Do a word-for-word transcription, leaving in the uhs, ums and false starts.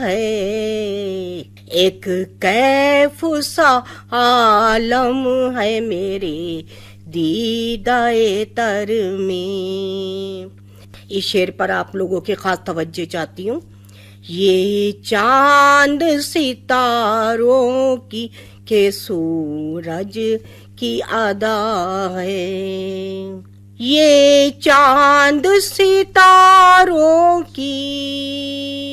है, एक कैफ सा आलम है मेरे दीदाए तर में। इस शेर पर आप लोगों के खास तवज्जो चाहती हूँ। ये चांद सितारों की के सूरज की अदा है, ये चांद सितारों की